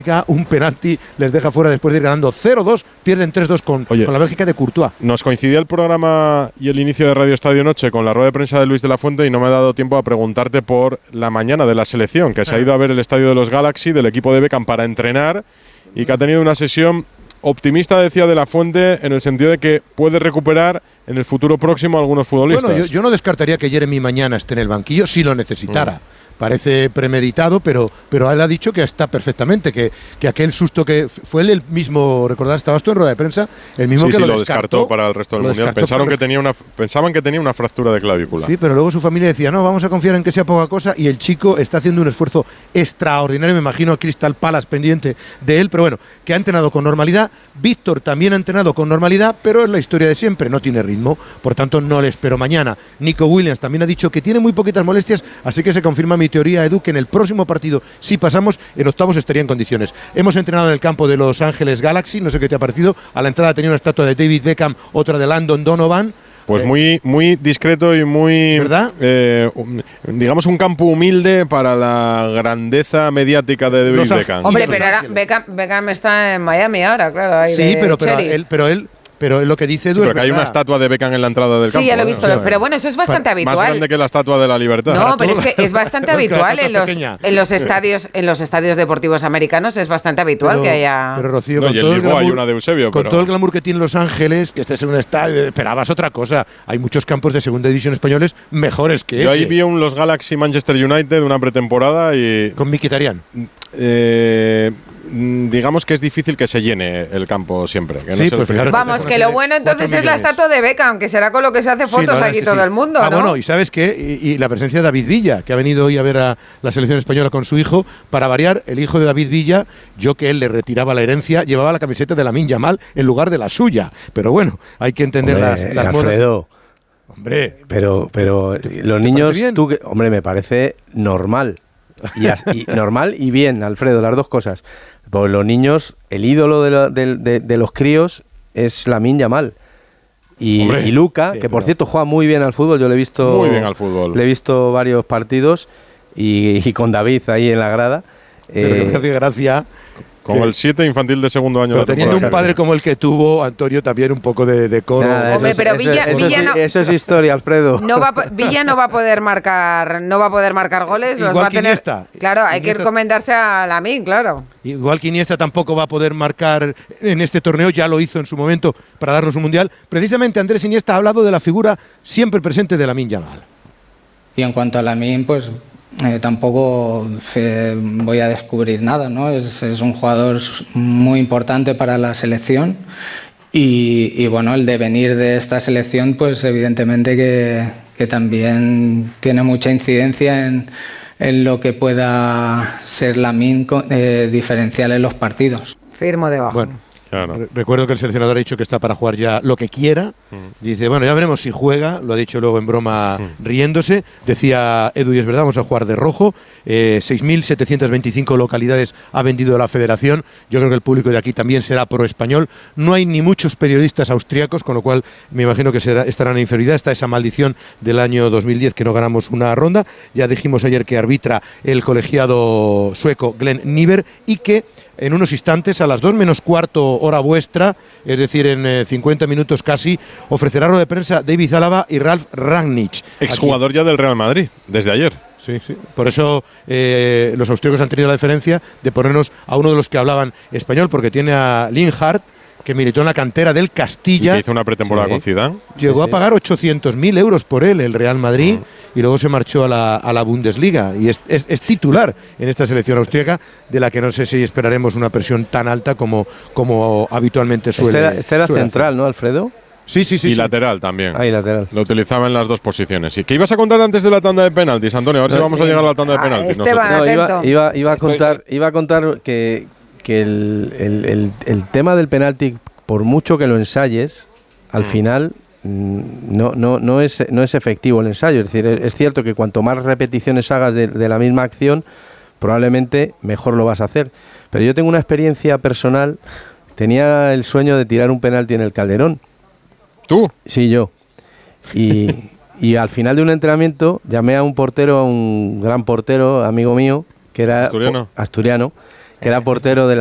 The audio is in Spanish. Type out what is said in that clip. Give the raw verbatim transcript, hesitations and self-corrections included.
un penalti les deja fuera después de ir ganando cero dos, pierden tres dos con, Oye, con la Bélgica de Courtois. Nos coincidía el programa y el inicio de Radio Estadio Noche con la rueda de prensa de Luis de la Fuente y no me ha dado tiempo a preguntarte por la mañana de la selección, que se ha ido a ver el estadio de los Galaxy del equipo de Beckham para entrenar y que ha tenido una sesión optimista, decía de la Fuente, en el sentido de que puede recuperar en el futuro próximo a algunos futbolistas. Bueno, yo, yo no descartaría que Jeremy mañana esté en el banquillo si lo necesitara. Mm. Parece premeditado, pero, pero él ha dicho que está perfectamente, que, que aquel susto que fue él el mismo, recordar, estabas tú en rueda de prensa, el mismo sí, que sí, lo, lo descartó, descartó para el resto del mundial. Pensaron que tenía una, pensaban que tenía una fractura de clavícula. Sí, pero luego su familia decía, no, vamos a confiar en que sea poca cosa, y el chico está haciendo un esfuerzo extraordinario, me imagino a Crystal Palace pendiente de él, pero bueno, que ha entrenado con normalidad. Víctor también ha entrenado con normalidad, pero es la historia de siempre, no tiene ritmo, por tanto no le espero mañana. Nico Williams también ha dicho que tiene muy poquitas molestias, así que se confirma mi teoría, Edu, que en el próximo partido, si pasamos, en octavos estaría en condiciones. Hemos entrenado en el campo de Los Ángeles Galaxy, no sé qué te ha parecido. A la entrada tenía una estatua de David Beckham, otra de Landon Donovan. Pues eh, muy, muy discreto y muy, ¿verdad? Eh, digamos, un campo humilde para la grandeza mediática de David Los Beckham. Hombre, pero ahora Beckham, Beckham está en Miami ahora, claro. Ahí sí, de pero, pero Cherry. él, pero él Pero lo que dice Edu sí, es pero que hay una estatua de Beckham en la entrada del sí, campo. Sí, ya lo he visto, ¿no? pero bueno, eso es bastante Más habitual. Más grande que la estatua de la Libertad. No, pero es que es bastante habitual en los, en los estadios en los estadios deportivos americanos, es bastante habitual pero, que haya… Pero Rocío, no, con, y todo el, glamour, hay una de Eusebio, con pero... todo el glamour que tiene Los Ángeles, que estés en un estadio, esperabas otra cosa. Hay muchos campos de segunda división españoles mejores que Yo ese. ahí vi un los Galaxy Manchester United, una pretemporada y… Con Mkhitaryan. Eh… digamos que es difícil que se llene el campo siempre. Que sí, no pues fijaros, vamos, que lo bueno entonces es la estatua de Beckham, que será con lo que se hace fotos sí, aquí sí, todo sí. el mundo, ah, ¿no? bueno, y ¿sabes qué? Y, y la presencia de David Villa, que ha venido hoy a ver a la selección española con su hijo. Para variar, el hijo de David Villa, yo que él le retiraba la herencia, llevaba la camiseta de Lamine Yamal en lugar de la suya. Pero bueno, hay que entender hombre, las, las Alfredo, modas. Hombre. Pero, pero los niños, tú que, hombre, me parece normal. Y, y normal y bien, Alfredo, las dos cosas. Pues los niños, el ídolo de, lo, de, de, de los críos es Lamine Yamal. Y, y Luka, sí, que por pero... cierto juega muy bien al fútbol, yo le he visto muy bien al fútbol. Le he visto varios partidos y, y con David ahí en la grada. Pero eh, hace gracia. Con el siete infantil de segundo año. Pero teniendo un padre como el que tuvo, Antonio, también un poco de, de coro. Nada, Hombre, es, pero Villa, eso, Villa eso, no, eso es historia, Alfredo. No va, Villa no va a poder marcar, no va a poder marcar goles. Igual los va a tener, Iniesta. Claro, hay Iniesta. que encomendarse a Lamine, claro. Igual que Iniesta tampoco va a poder marcar en este torneo, ya lo hizo en su momento para darnos un mundial. Precisamente Andrés Iniesta ha hablado de la figura siempre presente de Lamine Yamal. Y en cuanto a Lamine, pues Eh, tampoco eh, voy a descubrir nada, ¿no? Es, es un jugador muy importante para la selección y, y bueno, el devenir de esta selección, pues evidentemente que, que también tiene mucha incidencia en, en lo que pueda ser Lamine eh, diferencial en los partidos. Firmo debajo. Bueno. Claro. Recuerdo que el seleccionador ha dicho que está para jugar ya lo que quiera. Mm. Dice, bueno, ya veremos si juega. Lo ha dicho luego en broma mm. riéndose. Decía Edu, y es verdad, vamos a jugar de rojo. Eh, seis mil setecientas veinticinco localidades ha vendido la federación. Yo creo que el público de aquí también será pro español. No hay ni muchos periodistas austriacos, con lo cual me imagino que será, estarán en inferioridad. Está esa maldición del año dos mil diez que no ganamos una ronda. Ya dijimos ayer que arbitra el colegiado sueco Glenn Niver y que en unos instantes, a las dos menos cuarto hora vuestra, es decir, en eh, cincuenta minutos casi, ofrecerá rueda de prensa David Alaba y Ralf Rangnick. Exjugador ya del Real Madrid, desde ayer. Sí, sí. Por eso eh, los austríacos han tenido la diferencia de ponernos a uno de los que hablaban español, porque tiene a Linhart, que militó en la cantera del Castilla. Y que hizo una pretemporada sí. con Zidane. Llegó sí, sí. a pagar ochocientos mil euros por él, el Real Madrid, uh-huh. y luego se marchó a la, a la Bundesliga. Y es, es, es titular en esta selección austríaca, de la que no sé si esperaremos una presión tan alta como, como habitualmente suele. Este era, este era suele central, hacer. ¿no, Alfredo? Sí, sí, sí. Y sí. lateral también. Ah, y lateral. Lo utilizaba en las dos posiciones. ¿Y qué ibas a contar antes de la tanda de penaltis, Antonio? A ver no, si vamos sí. a llegar a la tanda de penaltis. Ah, Esteban, no, atento. Iba, iba, iba, a contar, iba a contar que, que el, el, el, el tema del penalti, por mucho que lo ensayes, al mm. final no, no, no, es, no es efectivo el ensayo. Es decir, es cierto que cuanto más repeticiones hagas de, de la misma acción, probablemente mejor lo vas a hacer. Pero yo tengo una experiencia personal. Tenía el sueño de tirar un penalti en el Calderón. ¿Tú? Sí, yo. Y, y al final de un entrenamiento llamé a un portero, a un gran portero, amigo mío, que era asturiano. asturiano, que era portero de la